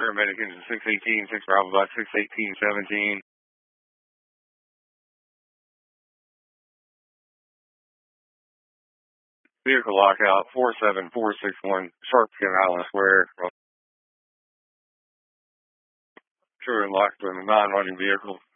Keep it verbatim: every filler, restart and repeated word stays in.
paramedic engine six eighteen, six Bravo by six eighteen seventeen. Vehicle lockout four seven four six one, Sharpskin Island Square. Sure and locked with a non-running vehicle.